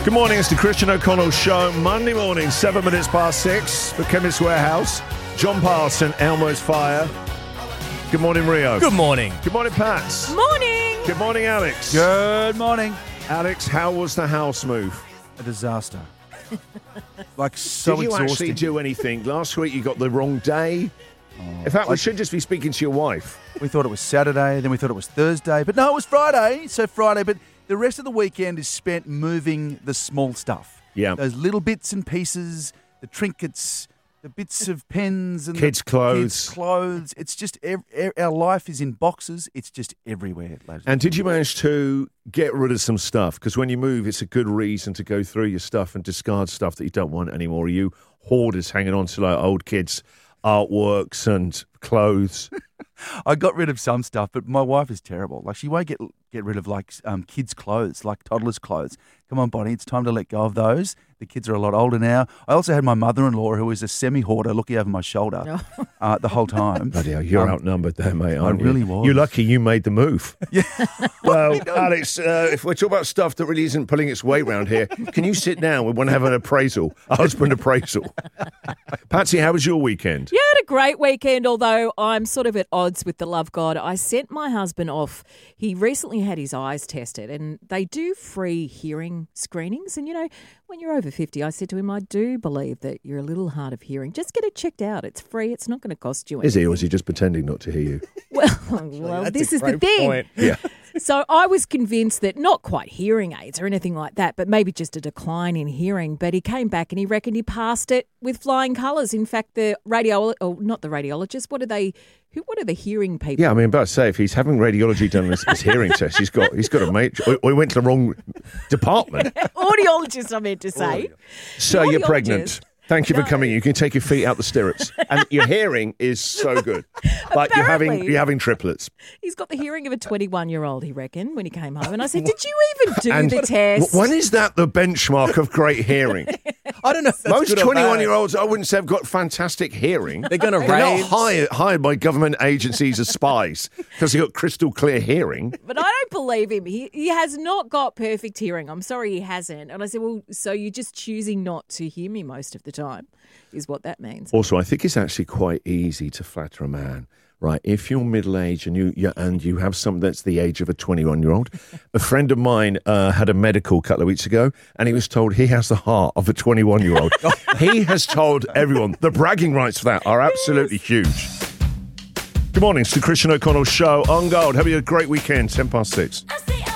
Good morning, it's the Christian O'Connell Show. Monday morning, 7 minutes past 6 for Chemist Warehouse. John Parson, Elmo's Fire. Good morning, Rio. Good morning. Good morning, Pats. Morning. Good morning, Alex. Good morning. Alex, how was the house move? A disaster. Like so Did you exhausting. actually do anything? Last week you got the wrong day. In fact, we should just be speaking to your wife. We thought it was Saturday, then we thought it was Thursday, but no, it was Friday. So Friday, but the rest of the weekend is spent moving the small stuff. Yeah. Those little bits and pieces, the trinkets, the bits of pens and Kids' clothes. Kids' clothes. It's just our life is in boxes. It's just everywhere. And did you manage to get rid of some stuff? Because when you move, it's a good reason to go through your stuff and discard stuff that you don't want anymore. Are you hoarders hanging on to like old kids' artworks and clothes? I got rid of some stuff, but my wife is terrible. Like, she won't get rid of like kids' clothes, like toddlers' clothes. Come on, Bonnie, it's time to let go of those. The kids are a lot older now. I also had my mother-in-law, who is a semi-hoarder, looking over my shoulder the whole time. Bloody hell, you're outnumbered there, mate, aren't you? I really was. You're lucky you made the move. Yeah. Well, Alex, if we're talking about stuff that really isn't pulling its weight around here, can you sit down? We want to have an appraisal, a husband appraisal. Patsy, how was your weekend? Yeah, I had a great weekend, although I'm sort of at odds with the love God. I sent my husband off. He recently had his eyes tested, and they do free hearing screenings. And, you know, when you're over 50, I said to him, I do believe that you're a little hard of hearing. Just get it checked out. It's free. It's not going to cost you anything. Is he, or is he just pretending not to hear you? Well, this is the thing. Point. Yeah. So I was convinced that not quite hearing aids or anything like that, but maybe just a decline in hearing. But he came back and he reckoned he passed it with flying colours. In fact, the not the radiologist. What are the hearing people? Yeah, I mean, about to say, if he's having radiology done his hearing test, he's got a mate. We went to the wrong department. Audiologist, I meant to say. So you're Audiologist. pregnant. Thank you for coming. You can take your feet out the stirrups, and your hearing is so good. Like Apparently. you're having triplets. He's got the hearing of a 21-year-old, he reckoned, when he came home. And I said, did you even do the test? When is that the benchmark of great hearing? I don't know if that's Most good or bad. 21-year-olds, I wouldn't say have got fantastic hearing. They're going to They're not raid. hired by government agencies as spies because they've got crystal clear hearing. But I don't believe him. He has not got perfect hearing. I'm sorry he hasn't. And I said, well, so you're just choosing not to hear me most of the time is what that means. Also, I think it's actually quite easy to flatter a man, right? If you're middle-aged and you have something that's the age of a 21-year-old. A friend of mine had a medical a couple of weeks ago, and he was told he has the heart of a 21-year-old. He has told everyone the bragging rights for that are absolutely huge. Good morning, it's the Christian O'Connell Show on Gold. Have you a great weekend, 6:10.